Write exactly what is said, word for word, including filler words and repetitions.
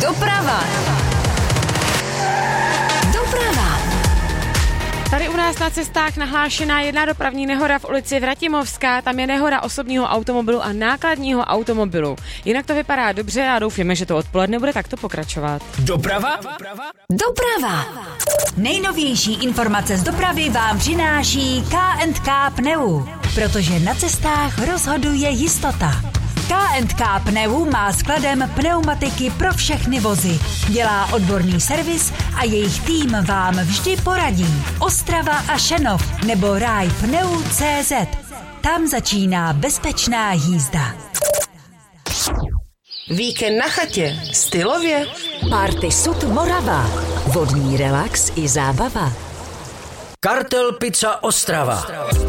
Doprava. Doprava. Tady u nás na cestách nahlášená jedna dopravní nehoda v ulici Vratimovská. Tam je nehoda osobního automobilu a nákladního automobilu. Jinak to vypadá dobře a doufáme, že to odpoledne bude takto pokračovat. Doprava? Doprava. Nejnovější informace z dopravy vám přináší K and K Pneu, protože na cestách rozhoduje jistota. K and K Pneu má skladem pneumatiky pro všechny vozy. Dělá odborný servis a jejich tým vám vždy poradí. Ostrava a Šenov nebo ráj pneu tečka cé zet. Tam začíná bezpečná jízda. Víkend na chatě. Stylově. Party Sud Morava. Vodní relax i zábava. Kartel Pizza Ostrava.